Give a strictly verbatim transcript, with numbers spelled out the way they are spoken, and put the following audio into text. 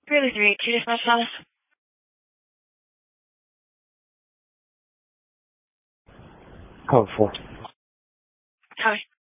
Really three, two dispatch Thomas. Code four. Copy.